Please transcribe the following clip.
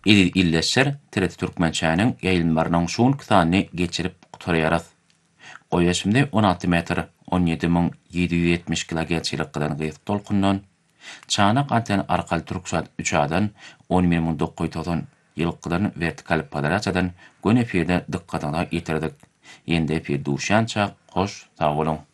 İlleşer TRT Türkmençäniň ýaýlanmarynyň şuň kytany geçirip gutaraýaras. Goýaşymdy 16 metr 17770 kHz ýylykdan gyýyk dolkundan çanak anten arkaly Türksat 3A'dan 11990 ýylykdan vertikal podaraçadan gün efirde dikkatiniňi ýetirdik. Ýende efir duşan çaq, hoş, sag bolun.